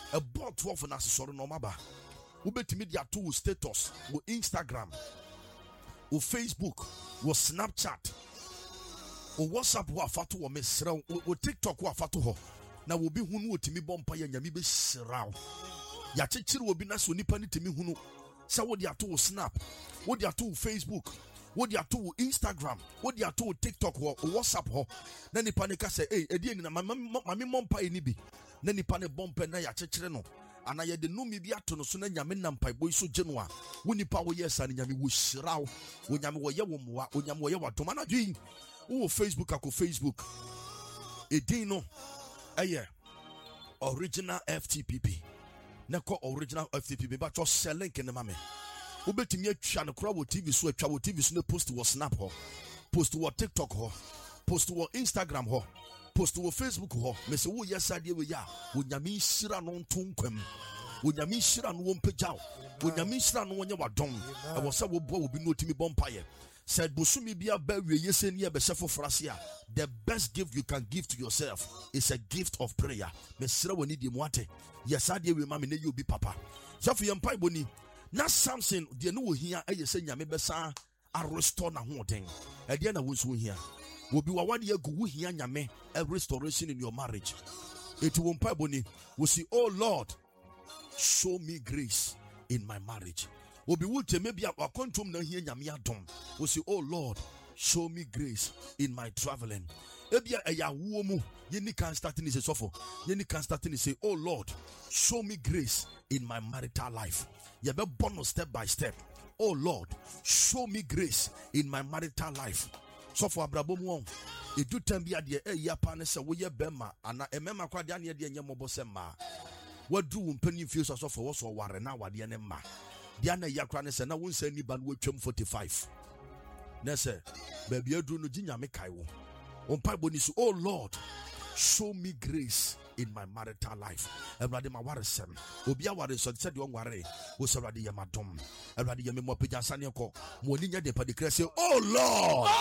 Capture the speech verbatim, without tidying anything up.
A bought twelve and as sorry no maba. Ubetimedia to status, or Instagram, or Facebook, or Snapchat, or WhatsApp wa fatu wa mesra, or TikTok wa fatu ho. Na will be hunu to me bompa and yamibe srao. Ya chichiru will be naso nipani to me hunu. Sa what ya to Snap, what ya to Facebook, what ya to Instagram, what ya to TikTok or WhatsApp ho. Nani panika say, hey, edian na mami mompa inibi. Nani pane bompa na ya chichire no. And I had the no me be at no sooner yamin nampai boy so genua. When you power yes and yami was shrao. When yamu wa yawumwa, when yamu yawa to managing. Oh, Facebook, ako Facebook. Edino. Aye. Original F T P P. Nako original F T P P. But just selling in the mame. Ubeti me chan crowd T V so a travel T V so post to Snap ho. Post to TikTok ho. Post to Instagram ho. Post to Facebook ho. Me say wo yes ade we ya. Wo nyame hira no ntonkwam. Wo nyame hira no wonpejaw. Wo nyame hira no wonye wadom. E wo se wo bo obi no timi bompaye. Said Busumi bia ba we yesen ye be sefo frasia. The best gift you can give to yourself is a gift of prayer. Me sira woni di muate. Yes ade we ma me ne you be papa. Safu ye mpai boni. Na Samson de no wo hia eye se nyame besa a restore na hoden. E de na wo so hia. Will be one year go here nyame a restoration in your marriage. It won't paboni. We see, oh Lord, show me grace in my marriage. Will be would maybe a quantum no here nyamia dom. We see, oh Lord, show me grace in my traveling. Ebia a ya womu, yeni can start in his sofa. Yeni can start in say, oh Lord, show me grace in my marital life. You be born step by step. Oh Lord, show me grace in my marital life. So for Abrabom, it do tell me at the air yapanes away bema, and a member quite down near the Yamobosema. What do penny feels us for us or warren now at the enema? Diana Yakranes and I won't send you ban with chum forty-five. Nessa, baby, you do no ginya mekaiwo. On Pibonis, oh Lord, show me grace in my marital life. Everybody, my warrisem. Obia warris said one worry was already yamadom. Everybody, Yamimo Pijan Saniko, Moninia de Padicre, oh Lord.